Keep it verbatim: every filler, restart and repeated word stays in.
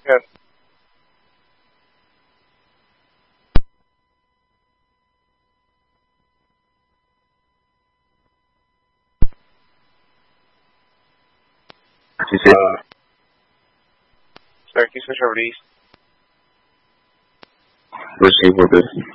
Yeah. She said, uh, Sorry, can you switch over to East? receiver business.